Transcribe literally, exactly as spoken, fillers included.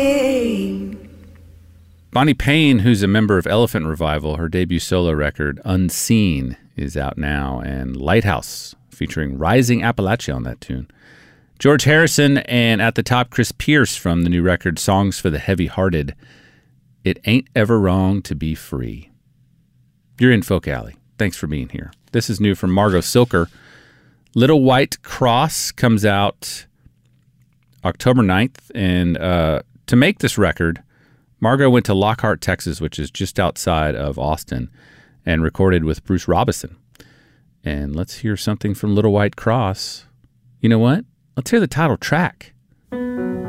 Bonnie Payne, who's a member of Elephant Revival, her debut solo record, Unseen, is out now, and Lighthouse, featuring Rising Appalachia on that tune. George Harrison, and at the top, Chris Pierce from the new record, Songs for the Heavy-Hearted. It ain't ever wrong to be free. You're in Folk Alley. Thanks for being here. This is new from Margot Silker. Little White Cross comes out October ninth, and uh, to make this record, Margot went to Lockhart, Texas, which is just outside of Austin, and recorded with Bruce Robison. And let's hear something from Little White Cross. You know what? Let's hear the title track.